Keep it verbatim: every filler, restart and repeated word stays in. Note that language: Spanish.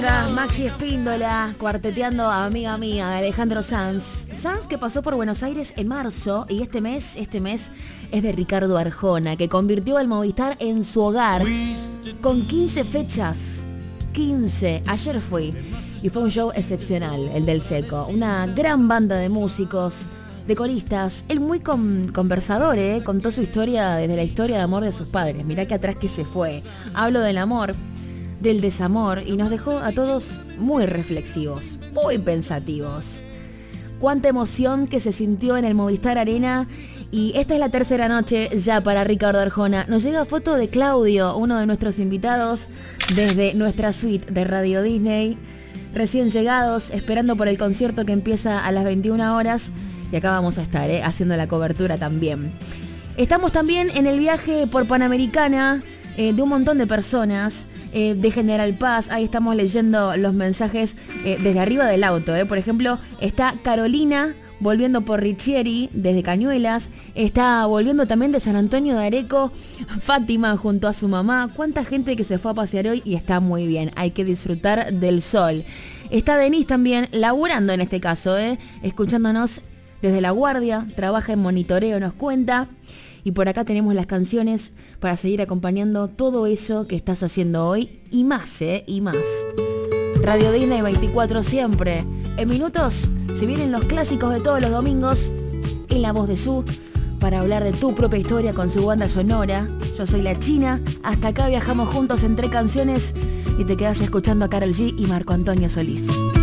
Maxi Espíndola cuarteteando a amiga mía, Alejandro Sanz. Sanz que pasó por Buenos Aires en marzo y este mes, este mes es de Ricardo Arjona, que convirtió el Movistar en su hogar con quince fechas. quince. Ayer fui y fue un show excepcional, el del Seco. Una gran banda de músicos, de coristas. Él muy con, conversador, ¿eh? Contó su historia desde la historia de amor de sus padres. Mirá que atrás que se fue. Hablo del amor, del desamor y nos dejó a todos muy reflexivos, muy pensativos. Cuánta emoción que se sintió en el Movistar Arena. Y esta es la tercera noche ya para Ricardo Arjona. Nos llega foto de Claudio, uno de nuestros invitados desde nuestra suite de Radio Disney, recién llegados, esperando por el concierto que empieza a las veintiuna horas. Y acá vamos a estar, ¿eh? haciendo la cobertura también. Estamos también en el viaje por Panamericana eh, de un montón de personas. Eh, de General Paz, ahí estamos leyendo los mensajes eh, desde arriba del auto, eh. Por ejemplo, está Carolina volviendo por Richieri desde Cañuelas, está volviendo también de San Antonio de Areco Fátima junto a su mamá. Cuánta gente que se fue a pasear hoy y está muy bien, hay que disfrutar del sol. Está Denise también laburando en este caso, eh, escuchándonos desde La Guardia, trabaja en monitoreo, nos cuenta. Y por acá tenemos las canciones para seguir acompañando todo eso que estás haciendo hoy y más, ¿eh? Y más. Radio Disney veinticuatro siempre. En minutos se vienen los clásicos de todos los domingos en la voz de Su para hablar de tu propia historia con su banda sonora. Yo soy La China. Hasta acá viajamos juntos entre canciones y te quedas escuchando a Karol G y Marco Antonio Solís.